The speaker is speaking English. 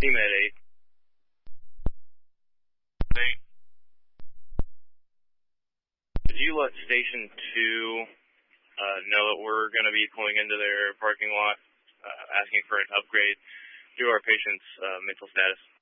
Team at 8. Could you let Station 2 know that we're going to be pulling into their parking lot, asking for an upgrade to our patient's mental status?